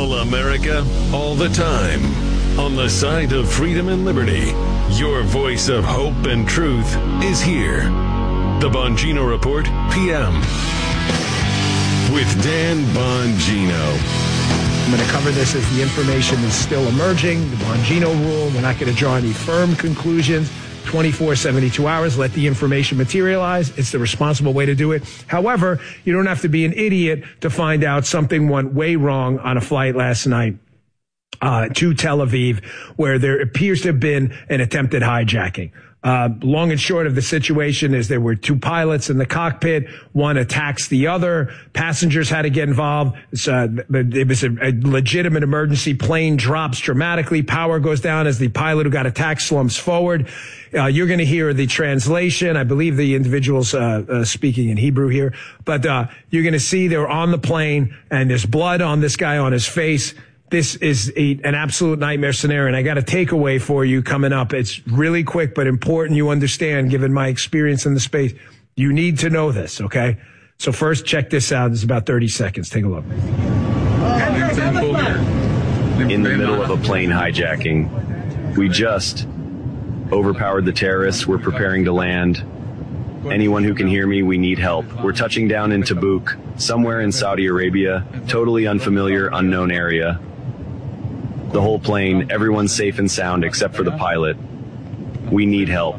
All America, all the time. On the side of freedom and liberty, your voice of hope and truth is here. The Bongino Report, PM. With Dan Bongino. I'm going to cover this as the information is still emerging. The Bongino rule, we're not going to draw any firm conclusions. 24, 72 hours, let the information materialize. It's the responsible way to do it. However, you don't have to be an idiot to find out something went way wrong on a flight last night to Tel Aviv, where there appears to have been an attempted hijacking. Long and short of the situation is there were two pilots in the cockpit. One attacks the other. Passengers had to get involved. It was a legitimate emergency. Plane drops dramatically. Power goes down as the pilot who got attacked slumps forward. You're going to hear the translation. I believe the individual's speaking in Hebrew here. But you're going to see they're on the plane, and there's blood on this guy on his face. This is an absolute nightmare scenario, and I got a takeaway for you coming up. It's really quick but important you understand, given my experience in the space. You need to know this, okay? So first, check this out. This is about 30 seconds. Take a look. In the middle of a plane hijacking, we just overpowered the terrorists. We're preparing to land. Anyone who can hear me, we need help. We're touching down in Tabuk, somewhere in Saudi Arabia, totally unfamiliar, unknown area. The whole plane, everyone's safe and sound except for the pilot. We need help.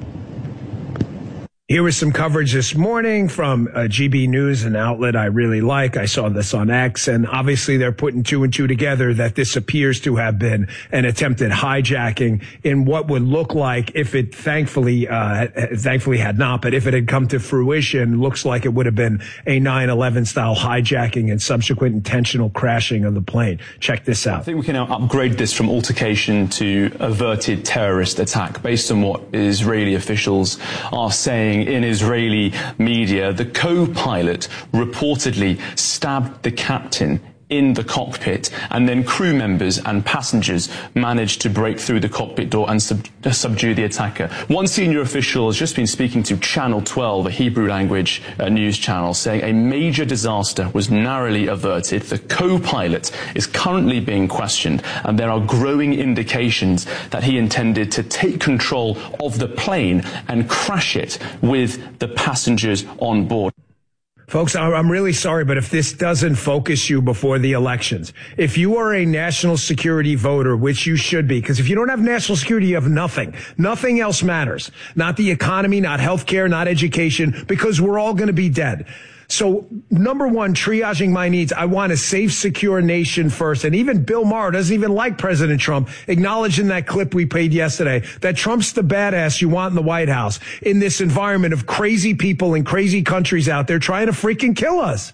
Here was some coverage this morning from GB News, an outlet I really like. I saw this on X, and obviously they're putting two and two together that this appears to have been an attempted hijacking in what would look like, if it thankfully had not, but if it had come to fruition, looks like it would have been a 9/11 style hijacking and subsequent intentional crashing of the plane. Check this out. I think we can now upgrade this from altercation to averted terrorist attack based on what Israeli officials are saying. In Israeli media, the co-pilot reportedly stabbed the captain in the cockpit, and then crew members and passengers managed to break through the cockpit door and subdue the attacker. One senior official has just been speaking to Channel 12, a Hebrew language news channel, saying a major disaster was narrowly averted. The co-pilot is currently being questioned, and there are growing indications that he intended to take control of the plane and crash it with the passengers on board. Folks, I'm really sorry, but if this doesn't focus you before the elections, if you are a national security voter, which you should be, because if you don't have national security, you have nothing. Nothing else matters. Not the economy, not healthcare, not education, because we're all going to be dead. So, number one, triaging my needs. I want a safe, secure nation first. And even Bill Maher doesn't even like President Trump, acknowledged in that clip we played yesterday that Trump's the badass you want in the White House in this environment of crazy people in crazy countries out there trying to freaking kill us.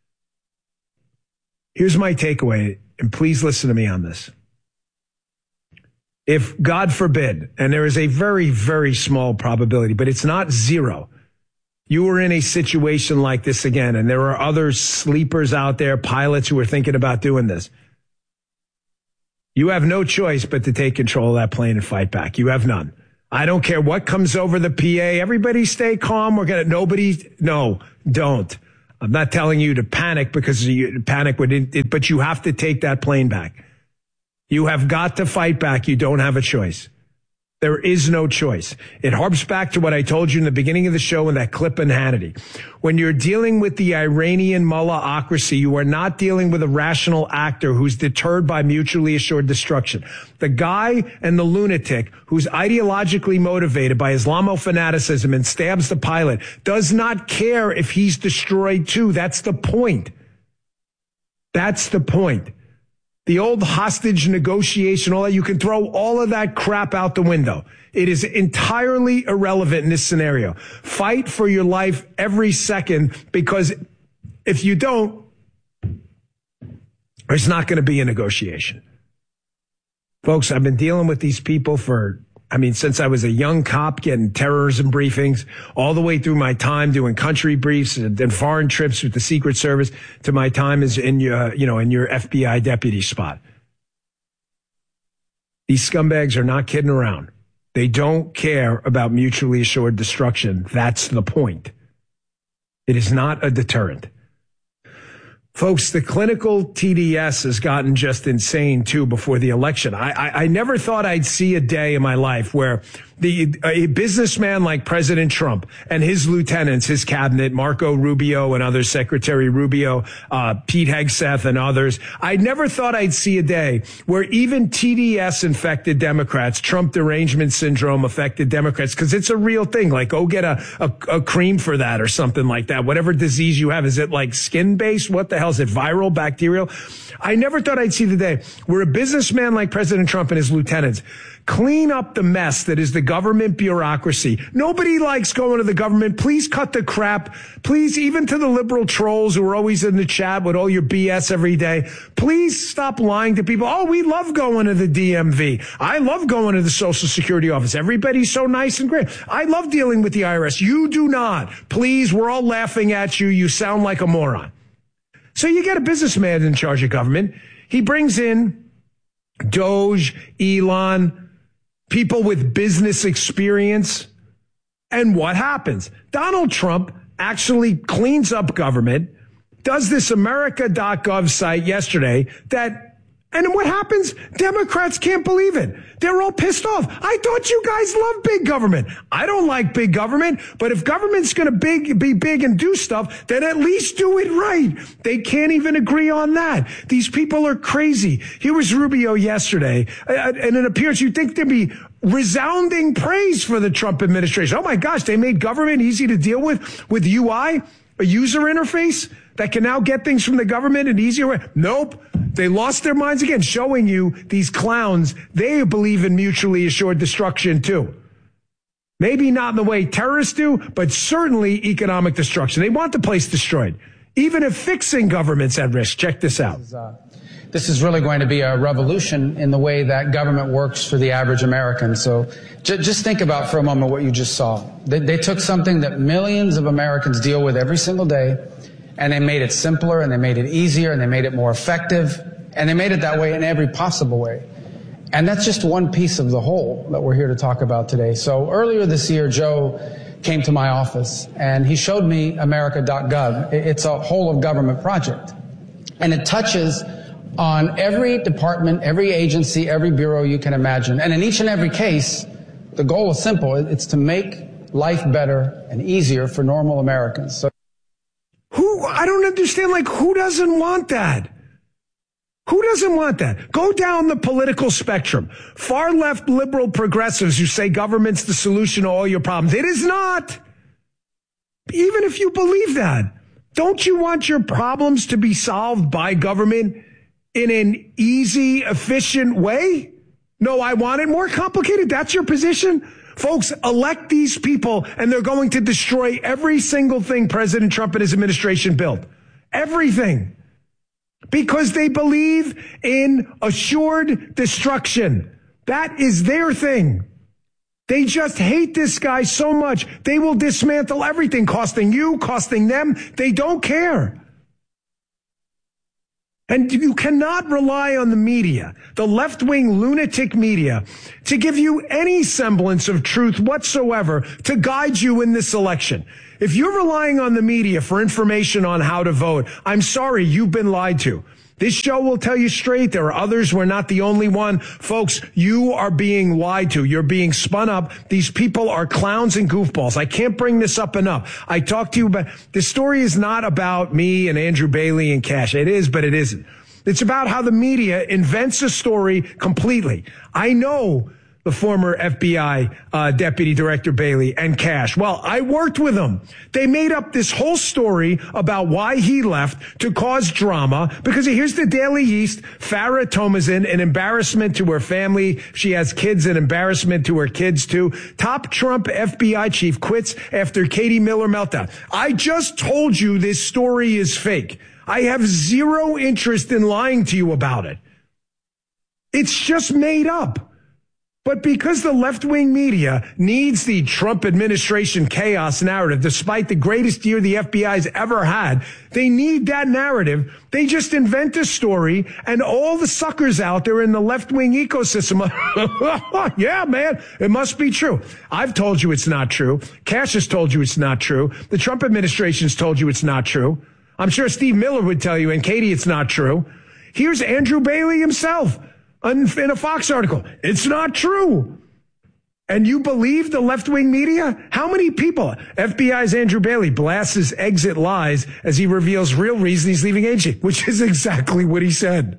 Here's my takeaway, and please listen to me on this. If, God forbid, and there is a very, very small probability, but it's not zero, you were in a situation like this again, and there are other sleepers out there, pilots who are thinking about doing this. You have no choice but to take control of that plane and fight back. You have none. I don't care what comes over the PA. Everybody stay calm. No, don't. I'm not telling you to panic because panic would, but you have to take that plane back. You have got to fight back. You don't have a choice. There is no choice. It harps back to what I told you in the beginning of the show in that clip in Hannity. When you're dealing with the Iranian mullahocracy, you are not dealing with a rational actor who's deterred by mutually assured destruction. The guy and the lunatic who's ideologically motivated by Islamo-fanaticism and stabs the pilot does not care if he's destroyed too. That's the point. That's the point. The old hostage negotiation, all that, you can throw all of that crap out the window. It is entirely irrelevant in this scenario. Fight for your life every second, because if you don't, there's not going to be a negotiation. Folks, I've been dealing with these people since I was a young cop getting terrorism briefings, all the way through my time doing country briefs and foreign trips with the Secret Service to my time as in your FBI deputy spot. These scumbags are not kidding around. They don't care about mutually assured destruction. That's the point. It is not a deterrent. Folks, the clinical TDS has gotten just insane, too, before the election. I never thought I'd see a day in my life where a businessman like President Trump and his lieutenants, his cabinet, Marco Rubio and others, Secretary Rubio, Pete Hegseth and others, I never thought I'd see a day where even TDS-infected Democrats, Trump derangement syndrome affected Democrats, because it's a real thing. Like, go get a cream for that or something like that. Whatever disease you have, is it like skin-based? What the hell is it? Viral, bacterial? I never thought I'd see the day where a businessman like President Trump and his lieutenants clean up the mess that is the government bureaucracy. Nobody likes going to the government. Please cut the crap. Please, even to the liberal trolls who are always in the chat with all your BS every day, please stop lying to people. Oh, we love going to the DMV. I love going to the Social Security office. Everybody's so nice and great. I love dealing with the IRS. You do not. Please, we're all laughing at you. You sound like a moron. So you get a businessman in charge of government. He brings in Doge, Elon, people with business experience. And what happens? Donald Trump actually cleans up government, does this America.gov site yesterday and what happens? Democrats can't believe it. They're all pissed off. I thought you guys love big government. I don't like big government, but if government's going to be big and do stuff, then at least do it right. They can't even agree on that. These people are crazy. Here was Rubio yesterday, and it appears you'd think there'd be resounding praise for the Trump administration. Oh my gosh, they made government easy to deal with UI, a user interface that can now get things from the government in an easier way. Nope. They lost their minds again, showing you these clowns, they believe in mutually assured destruction too. Maybe not in the way terrorists do, but thcertainly economic destruction. They want the place destroyed, even if fixing government's at risk. Check this out. This is really going to be a revolution in the way that government works for the average American. So just think about for a moment what you just saw. They took something that millions of Americans deal with every single day, and they made it simpler, and they made it easier, and they made it more effective, and they made it that way in every possible way. And that's just one piece of the whole that we're here to talk about today. So earlier this year, Joe came to my office, and he showed me America.gov. It's a whole of government project, and it touches on every department, every agency, every bureau you can imagine. And in each and every case, the goal is simple. It's to make life better and easier for normal Americans. So I don't understand, who doesn't want that? Who doesn't want that? Go down the political spectrum. Far left liberal progressives who say government's the solution to all your problems. It is not. Even if you believe that, don't you want your problems to be solved by government in an easy, efficient way? No, I want it more complicated. That's your position? Folks, elect these people, and they're going to destroy every single thing President Trump and his administration built. Everything. Because they believe in assured destruction. That is their thing. They just hate this guy so much. They will dismantle everything, costing you, costing them. They don't care. And you cannot rely on the media, the left-wing lunatic media, to give you any semblance of truth whatsoever to guide you in this election. If you're relying on the media for information on how to vote, I'm sorry, you've been lied to. This show will tell you straight. There are others. We're not the only one. Folks, you are being lied to. You're being spun up. These people are clowns and goofballs. I can't bring this up enough. I talked to you about, this story is not about me and Andrew Bailey and Cash. It is, but it isn't. It's about how the media invents a story completely. I know the former FBI Deputy Director Bailey and Cash. Well, I worked with them. They made up this whole story about why he left to cause drama because here's the Daily East. Farah Tomazin, an embarrassment to her family. She has kids, an embarrassment to her kids too. Top Trump FBI chief quits after Katie Miller meltdown. I just told you this story is fake. I have zero interest in lying to you about it. It's just made up. But because the left-wing media needs the Trump administration chaos narrative, despite the greatest year the FBI's ever had, they need that narrative. They just invent a story, and all the suckers out there in the left-wing ecosystem, yeah, man, it must be true. I've told you it's not true. Cash has told you it's not true. The Trump administration's told you it's not true. I'm sure Steve Miller would tell you, and Katie, it's not true. Here's Andrew Bailey himself in a Fox article. It's not true. And you believe the left-wing media? How many people? FBI's Andrew Bailey blasts his exit lies as he reveals real reason he's leaving agency, which is exactly what he said.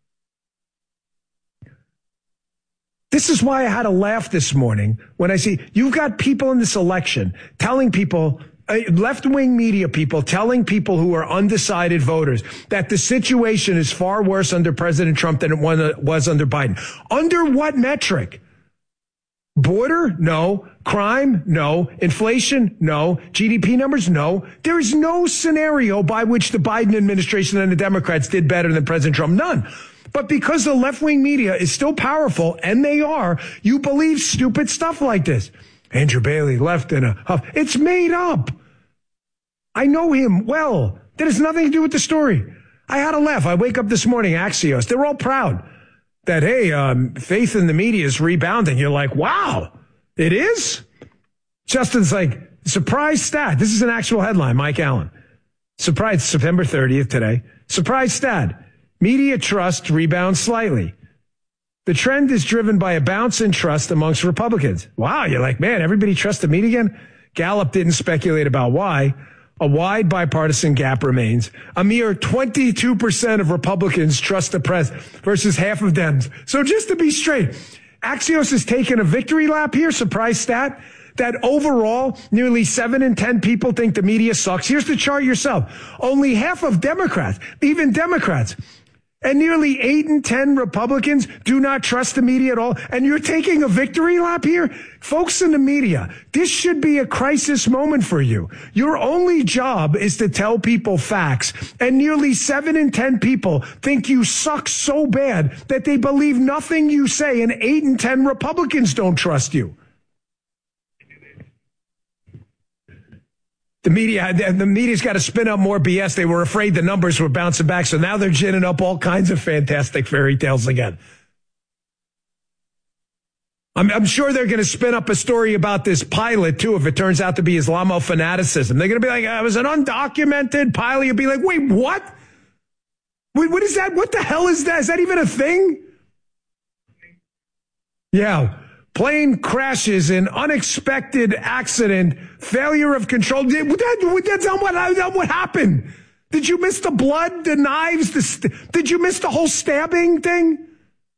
This is why I had a laugh this morning when I see you've got people in this election telling people, left-wing media people telling people who are undecided voters that the situation is far worse under President Trump than it was under Biden. Under what metric? Border? No. Crime? No. Inflation? No. GDP numbers? No. There is no scenario by which the Biden administration and the Democrats did better than President Trump. None. But because the left-wing media is still powerful, and they are, you believe stupid stuff like this. Andrew Bailey left in a huff. It's made up. I know him well. That has nothing to do with the story. I had a laugh. I wake up this morning, Axios. They're all proud that, hey, faith in the media is rebounding. You're like, wow, it is? Justin's like, surprise stat. This is an actual headline, Mike Allen. Surprise, September 30th today. Surprise stat. Media trust rebounds slightly. The trend is driven by a bounce in trust amongst Republicans. Wow, you're like, man, everybody trusts the media again? Gallup didn't speculate about why. A wide bipartisan gap remains. A mere 22% of Republicans trust the press versus half of Dems. So just to be straight, Axios has taken a victory lap here, surprise stat, that overall nearly 7 in 10 people think the media sucks. Here's the chart yourself. Only half of Democrats, even Democrats, and nearly 8 in 10 Republicans do not trust the media at all. And you're taking a victory lap here? Folks in the media, this should be a crisis moment for you. Your only job is to tell people facts. And nearly 7 in 10 people think you suck so bad that they believe nothing you say. And 8 in 10 Republicans don't trust you. The media's got to spin up more BS. They were afraid the numbers were bouncing back, so now they're ginning up all kinds of fantastic fairy tales again. I'm sure they're going to spin up a story about this pilot, too, if it turns out to be Islamo fanaticism. They're going to be like, it was an undocumented pilot. You'll be like, wait, what? Wait, what is that? What the hell is that? Is that even a thing? Yeah. Plane crashes in unexpected accident, failure of control. That's not what happened. Did you miss the blood, the knives? Did you miss the whole stabbing thing?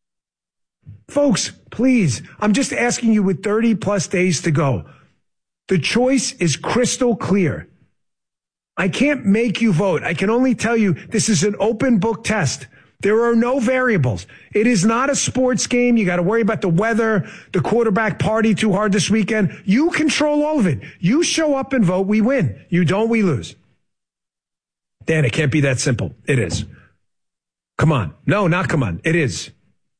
Folks, please, I'm just asking you with 30 plus days to go. The choice is crystal clear. I can't make you vote. I can only tell you this is an open book test. There are no variables. It is not a sports game. You got to worry about the weather, the quarterback party too hard this weekend. You control all of it. You show up and vote, we win. You don't, we lose. Dan, it can't be that simple. It is. Come on. No, not come on. It is.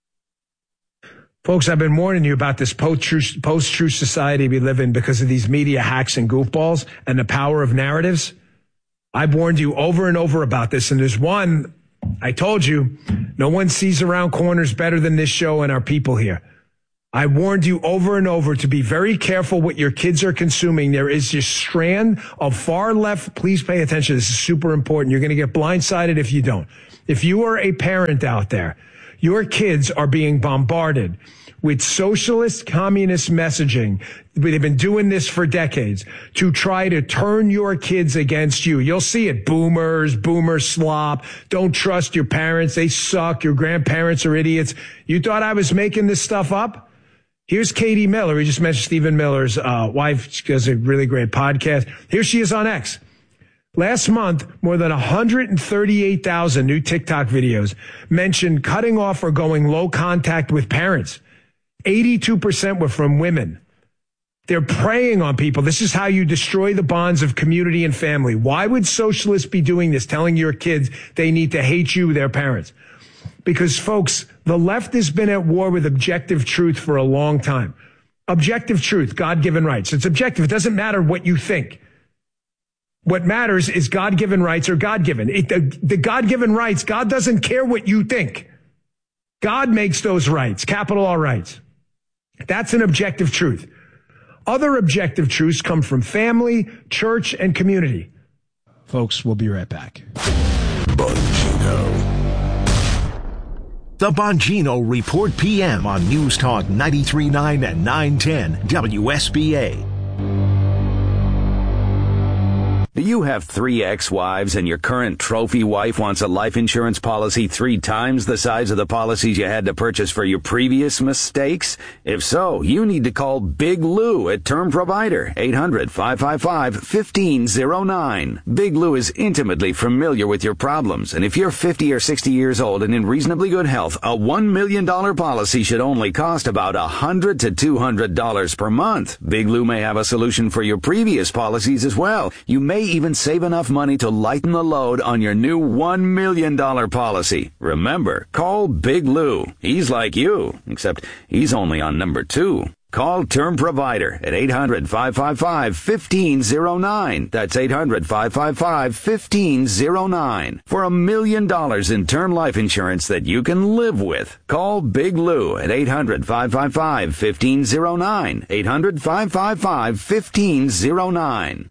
Folks, I've been warning you about this post-truth society we live in because of these media hacks and goofballs and the power of narratives. I've warned you over and over about this, and there's one. I told you, no one sees around corners better than this show and our people here. I warned you over and over to be very careful what your kids are consuming. There is this strand of far left. Please pay attention. This is super important. You're going to get blindsided if you don't. If you are a parent out there, your kids are being bombarded with socialist, communist messaging. They've been doing this for decades to try to turn your kids against you. You'll see it. Boomers, boomer slop. Don't trust your parents. They suck. Your grandparents are idiots. You thought I was making this stuff up? Here's Katie Miller. We just mentioned Stephen Miller's wife. She does a really great podcast. Here she is on X. Last month, more than 138,000 new TikTok videos mentioned cutting off or going low contact with parents. 82% were from women. They're preying on people. This is how you destroy the bonds of community and family. Why would socialists be doing this, telling your kids they need to hate you, their parents? Because, folks, the left has been at war with objective truth for a long time. Objective truth, God-given rights. It's objective. It doesn't matter what you think. What matters is God-given rights or God-given. The God-given rights, God doesn't care what you think. God makes those rights, capital R rights. That's an objective truth. Other objective truths come from family, church, and community. Folks, we'll be right back. Bongino. The Bongino Report PM on News Talk 93.9 and 910 WSBA. Do you have 3 ex-wives and your current trophy wife wants a life insurance policy 3 times the size of the policies you had to purchase for your previous mistakes? If so, you need to call Big Lou at Term Provider, 800-555-1509. Big Lou is intimately familiar with your problems, and if you're 50 or 60 years old and in reasonably good health, a $1 million policy should only cost about $100 to $200 per month. Big Lou may have a solution for your previous policies as well. You may even save enough money to lighten the load on your new $1 million policy. Remember, call Big Lou. He's like you, except he's only on number 2. Call Term Provider at 800-555-1509. That's 800-555-1509. For $1 million in term life insurance that you can live with. Call Big Lou at 800-555-1509. 800-555-1509.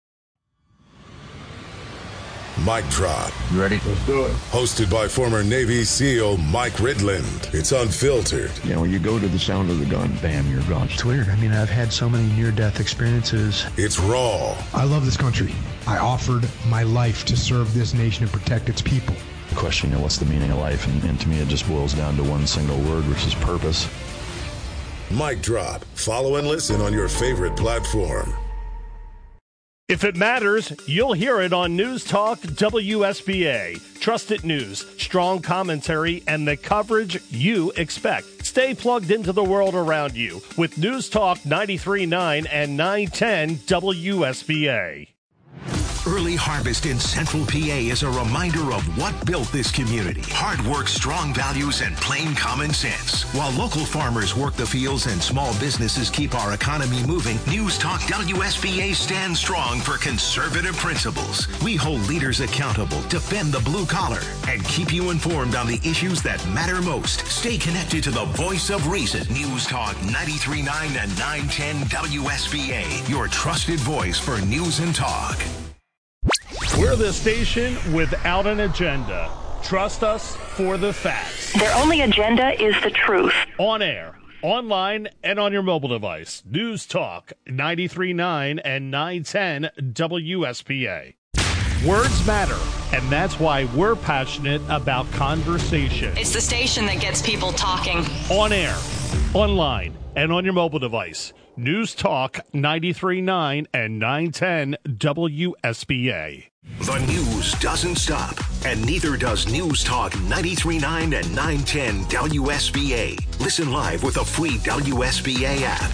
Mic Drop. You ready? Let's do it. Hosted by former Navy SEAL Mike Ridland. It's unfiltered. You know, when you go to the sound of the gun, bam, you're gone. It's weird. I mean, I've had so many near-death experiences. It's raw. I love this country. I offered my life to serve this nation and protect its people. The question, what's the meaning of life? And to me, it just boils down to one single word, which is purpose. Mic Drop. Follow and listen on your favorite platform. If it matters, you'll hear it on News Talk WSBA. Trusted news, strong commentary, and the coverage you expect. Stay plugged into the world around you with News Talk 93.9 and 910 WSBA. Early harvest in Central PA is a reminder of what built this community. Hard work, strong values, and plain common sense. While local farmers work the fields and small businesses keep our economy moving, News Talk WSBA stands strong for conservative principles. We hold leaders accountable, defend the blue collar, and keep you informed on the issues that matter most. Stay connected to the voice of reason. News Talk 93.9 and 910 WSBA, your trusted voice for news and talk. We're the station without an agenda. Trust us for the facts. Their only agenda is the truth. On air, online, and on your mobile device. News Talk 93.9 and 910 WSPA. Words matter, and that's why we're passionate about conversation. It's the station that gets people talking. On air, online, and on your mobile device. News Talk 93.9 and 910 WSBA. The news doesn't stop, and neither does News Talk 93.9 and 910 WSBA. Listen live with a free WSBA app.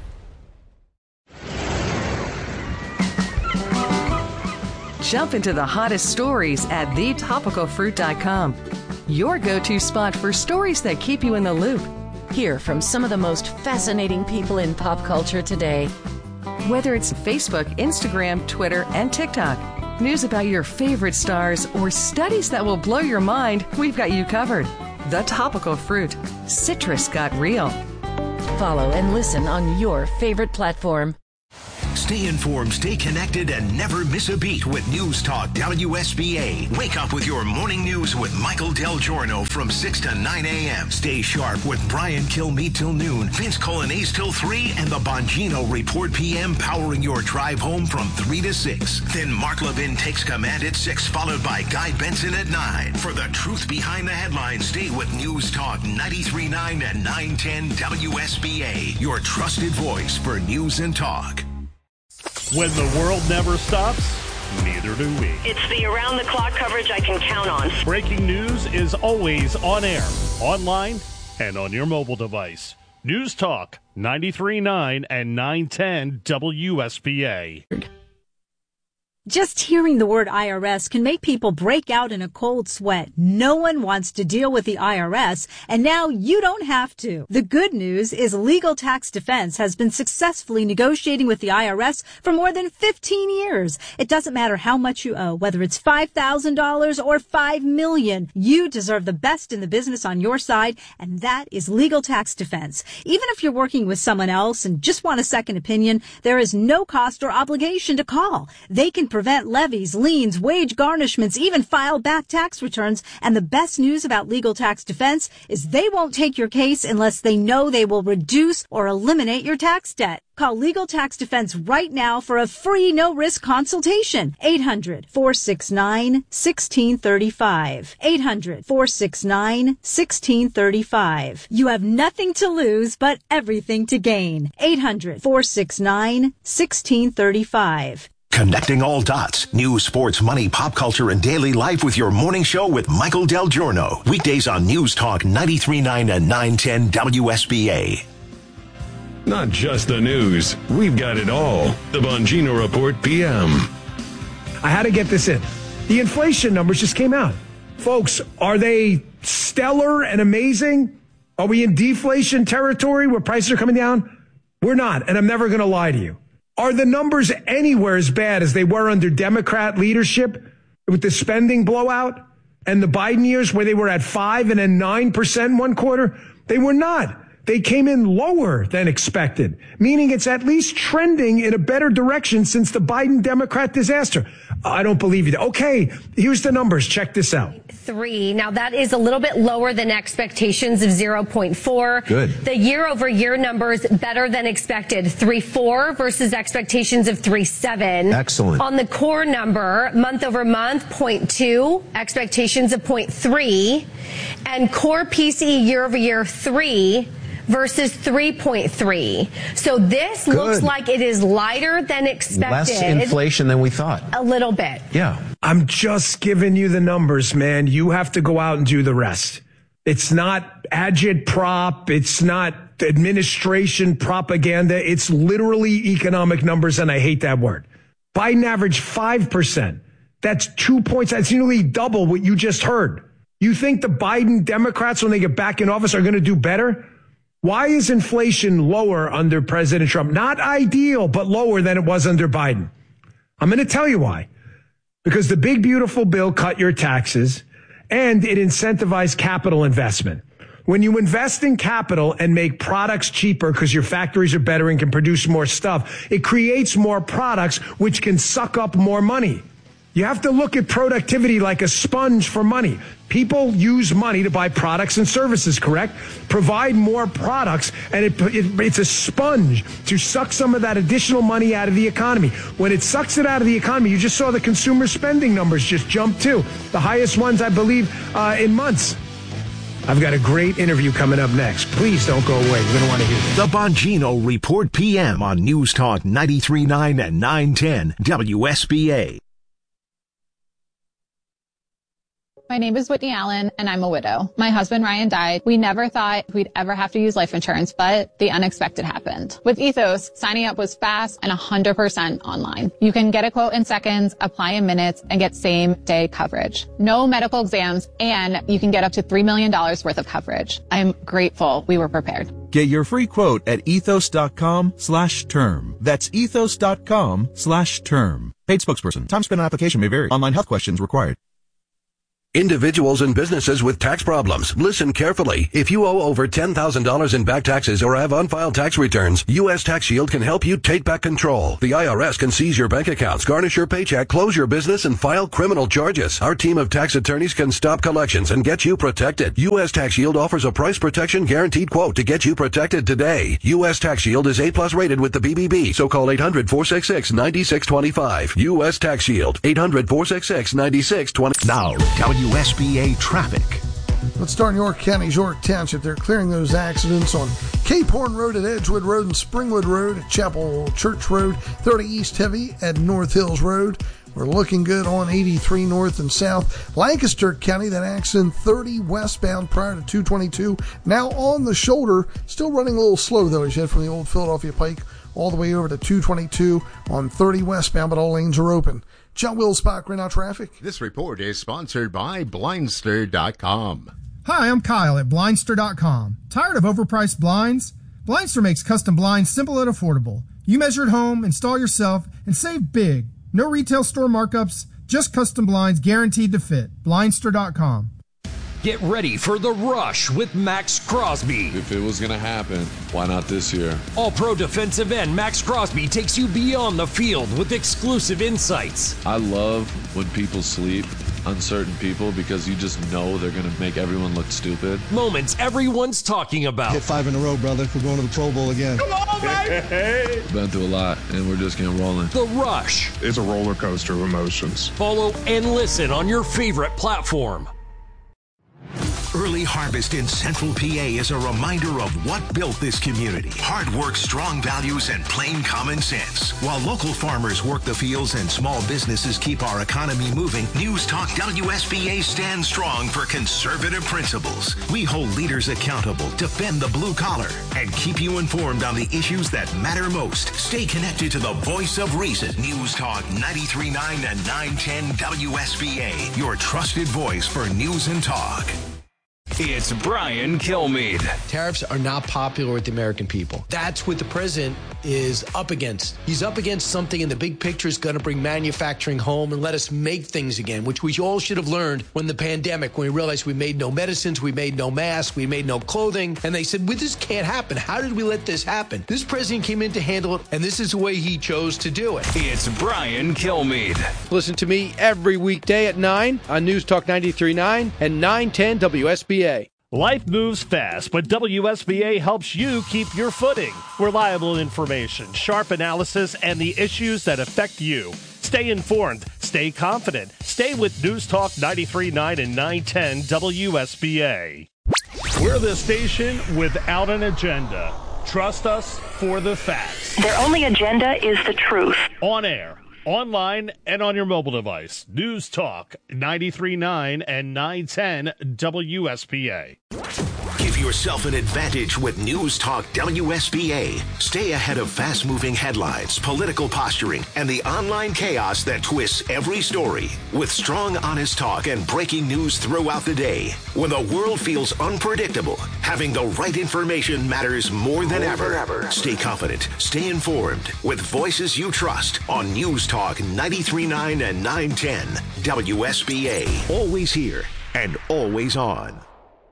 Jump into the hottest stories at thetopicalfruit.com. Your go-to spot for stories that keep you in the loop. Hear from some of the most fascinating people in pop culture today. Whether it's Facebook, Instagram, Twitter, and TikTok, news about your favorite stars, or studies that will blow your mind, we've got you covered. The Topical Fruit. Citrus got real. Follow and listen on your favorite platform. Stay informed, stay connected, and never miss a beat with News Talk WSBA. Wake up with your morning news with Michael Del Giorno from 6 to 9 a.m. Stay sharp with Brian Kilmeade till noon, Vince Colonnese till 3, and the Bongino Report PM powering your drive home from 3 to 6. Then Mark Levin takes command at 6, followed by Guy Benson at 9. For the truth behind the headlines, stay with News Talk 93.9 and 910 WSBA, your trusted voice for news and talk. When the world never stops, neither do we. It's the around-the-clock coverage I can count on. Breaking news is always on air, online, and on your mobile device. News Talk 93.9 and 910 WSBA. Just hearing the word IRS can make people break out in a cold sweat. No one wants to deal with the IRS, and now you don't have to. The good news is Legal Tax Defense has been successfully negotiating with the IRS for more than 15 years. It doesn't matter how much you owe, whether it's $5,000 or $5 million. You deserve the best in the business on your side, and that is Legal Tax Defense. Even if you're working with someone else and just want a second opinion, there is no cost or obligation to call. They can prevent levies, liens, wage garnishments, even file back tax returns. And the best news about Legal Tax Defense is they won't take your case unless they know they will reduce or eliminate your tax debt. Call Legal Tax Defense right now for a free no-risk consultation. 800-469-1635. 800-469-1635. You have nothing to lose but everything to gain. 800-469-1635. Connecting all dots. News, sports, money, pop culture, and daily life with your morning show with Michael Del Giorno. Weekdays on News Talk 93.9 and 910 WSBA. Not just the news. We've got it all. The Bongino Report PM. I had to get this in. The inflation numbers just came out. Folks, are they stellar and amazing? Are we in deflation territory where prices are coming down? We're not, and I'm never going to lie to you. Are the numbers anywhere as bad as they were under Democrat leadership with the spending blowout and the Biden years where they were at 5% and then 9% one quarter? They were not. They came in lower than expected, meaning it's at least trending in a better direction since the Biden Democrat disaster. I don't believe you. Okay, here's the numbers. Check this out. 3. Now, that is a little bit lower than expectations of 0.4. Good. The year-over-year numbers better than expected. 3.4 versus expectations of 3.7. Excellent. On the core number, month-over-month, 0.2, expectations of 0.3. And core PCE year-over-year, 3. Versus 3.3. So this looks like it is lighter than expected. Less inflation than we thought. A little bit. Yeah. I'm just giving you the numbers, man. You have to go out and do the rest. It's not agitprop. It's not administration propaganda. It's literally economic numbers, and I hate that word. Biden averaged 5%. That's 2 points. That's nearly double what you just heard. You think the Biden Democrats, when they get back in office, are going to do better? Why is inflation lower under President Trump? Not ideal, but lower than it was under Biden. I'm going to tell you why. Because the big, beautiful bill cut your taxes and it incentivized capital investment. When you invest in capital and make products cheaper because your factories are better and can produce more stuff, it creates more products which can suck up more money. You have to look at productivity like a sponge for money. People use money to buy products and services, correct? Provide more products, and it's a sponge to suck some of that additional money out of the economy. When it sucks it out of the economy, you just saw the consumer spending numbers just jump too. The highest ones, I believe, in months. I've got a great interview coming up next. Please don't go away. You're going to want to hear this. The Bongino Report PM on News Talk 93.9 and 910 WSBA. My name is Whitney Allen, and I'm a widow. My husband, Ryan, died. We never thought we'd ever have to use life insurance, but the unexpected happened. With Ethos, signing up was fast and 100% online. You can get a quote in seconds, apply in minutes, and get same-day coverage. No medical exams, and you can get up to $3 million worth of coverage. I'm grateful we were prepared. Get your free quote at ethos.com/term. That's ethos.com/term. Paid spokesperson. Time spent on application may vary. Online health questions required. Individuals and businesses with tax problems, listen carefully. If you owe over $10,000 in back taxes or have unfiled tax returns, U.S. Tax Shield can help you take back control. The IRS can seize your bank accounts, garnish your paycheck, close your business, and file criminal charges. Our team of tax attorneys can stop collections and get you protected. U.S. Tax Shield offers a price protection guaranteed quote to get you protected today. U.S. Tax Shield is A+ rated with the BBB, so call 800-466-9625. U.S. Tax Shield, 800-466-9625. Now, WSBA traffic. Let's start in York County's York Township. They're clearing those accidents on Cape Horn Road at Edgewood Road and Springwood Road at Chapel Church Road, 30 East Heavy at North Hills Road. We're looking good on 83 north and south. Lancaster County, that accident 30 westbound prior to 222. Now on the shoulder, still running a little slow though as you head from the old Philadelphia Pike all the way over to 222 on 30 westbound, but all lanes are open. John Wilsbach, right now traffic. This report is sponsored by Blindster.com. Hi, I'm Kyle at Blindster.com. Tired of overpriced blinds? Blindster makes custom blinds simple and affordable. You measure at home, install yourself, and save big. No retail store markups, just custom blinds guaranteed to fit. Blindster.com. Get ready for The Rush with Max Crosby. If it was going to happen, why not this year? All-pro defensive end Max Crosby takes you beyond the field with exclusive insights. I love when people sleep, uncertain people, because you just know they're going to make everyone look stupid. Moments everyone's talking about. Hit 5 in a row, brother. We're going to the Pro Bowl again. Come on, baby! Been through a lot, and we're just getting rolling. The Rush. It's a roller coaster of emotions. Follow and listen on your favorite platform. Early Harvest in Central PA is a reminder of what built this community. Hard work, strong values, and plain common sense. While local farmers work the fields and small businesses keep our economy moving, News Talk WSBA stands strong for conservative principles. We hold leaders accountable, defend the blue collar, and keep you informed on the issues that matter most. Stay connected to the voice of reason. News Talk 93.9 and 910 WSBA, your trusted voice for news and talk. It's Brian Kilmeade. Tariffs are not popular with the American people. That's what the president is up against. He's up against something in the big picture is going to bring manufacturing home and let us make things again, which we all should have learned when the pandemic, when we realized we made no medicines, we made no masks, we made no clothing. And they said, well, this can't happen. How did we let this happen? This president came in to handle it, and this is the way he chose to do it. It's Brian Kilmeade. Listen to me every weekday at 9 on News Talk 93.9 and 910 WSBA. Life moves fast, but WSBA helps you keep your footing. Reliable information, sharp analysis, and the issues that affect you. Stay informed, stay confident, stay with News Talk 93.9 and 910 WSBA. We're the station without an agenda. Trust us for the facts. Their only agenda is the truth. On air, online, and on your mobile device. News Talk 93.9 and 910 WSBA. Give yourself an advantage with News Talk WSBA. Stay ahead of fast-moving headlines, political posturing, and the online chaos that twists every story. With strong, honest talk and breaking news throughout the day. When the world feels unpredictable, having the right information matters more than ever. Stay confident, stay informed, with voices you trust on News Talk 93.9 and 910 WSBA. Always here and always on.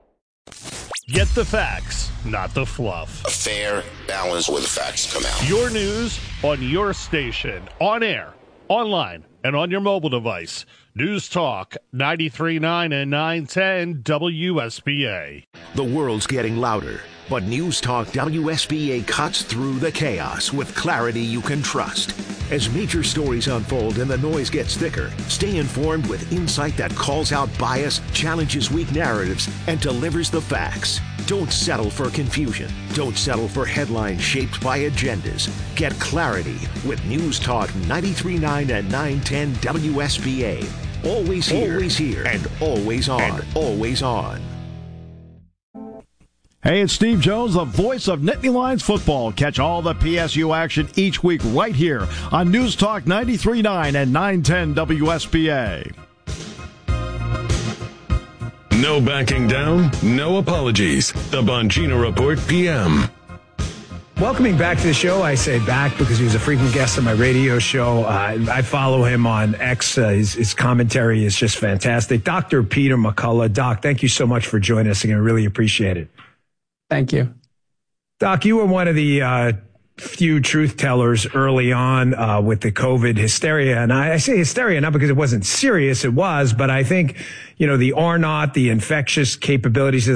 Get the facts, not the fluff. A fair balance where the facts come out. Your news on your station, on air, online, and on your mobile device. News Talk 93.9 and 910 WSBA. The world's getting louder, but News Talk WSBA cuts through the chaos with clarity you can trust. As major stories unfold and the noise gets thicker, stay informed with insight that calls out bias, challenges weak narratives, and delivers the facts. Don't settle for confusion. Don't settle for headlines shaped by agendas. Get clarity with News Talk 93.9 and 910 WSBA. Always here, and always on. Hey, it's Steve Jones, the voice of Nittany Lions football. Catch all the PSU action each week right here on News Talk 93.9 and 910 WSBA. No backing down, no apologies. The Bongino Report PM. Welcoming back to the show, I say back because he was a frequent guest on my radio show. I follow him on X. His commentary is just fantastic. Dr. Peter McCullough. Doc, thank you so much for joining us again. Really appreciate it. Thank you. Doc, you were one of the few truth tellers early on with the COVID hysteria. And I say hysteria not because it wasn't serious, it was, but I think, the R naught, the infectious capabilities of